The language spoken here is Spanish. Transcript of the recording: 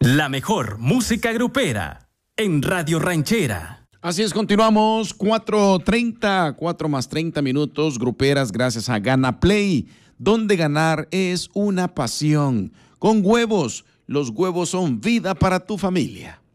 La mejor música grupera en Radio Ranchera. Así es, continuamos 4:30, 4 más 30 minutos, gruperas, gracias a Gana Play, donde ganar es una pasión. Con huevos, los huevos son vida para tu familia.